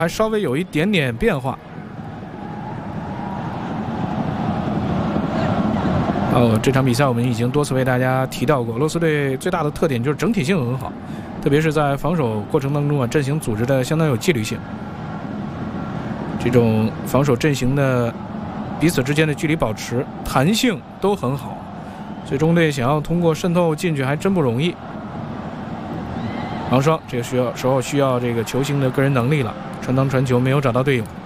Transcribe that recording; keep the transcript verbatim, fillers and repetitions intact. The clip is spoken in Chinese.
还稍微有一点点变化。哦，这场比赛我们已经多次为大家提到过，俄罗斯队最大的特点就是整体性很好，特别是在防守过程当中啊，阵型组织的相当有纪律性。这种防守阵型的彼此之间的距离保持、弹性都很好，所以中队想要通过渗透进去还真不容易。王霜这个需要时候需要这个球星的个人能力了，传当传球没有找到队友。